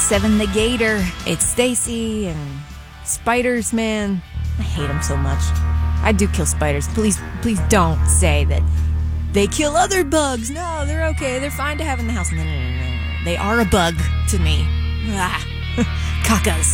97 The Gator. It's Stacy and spiders, man. I hate them so much. I do kill spiders. Please don't say that they kill other bugs. No, they're okay. They're fine to have in the house. No. They are a bug to me. Cacas.